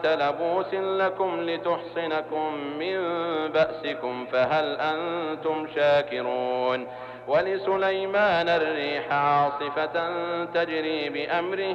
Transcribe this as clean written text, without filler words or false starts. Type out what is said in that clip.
لبوس لكم لتحصنكم من بأسكم فهل أنتم شاكرون ولسليمان الريح عاصفة تجري بأمره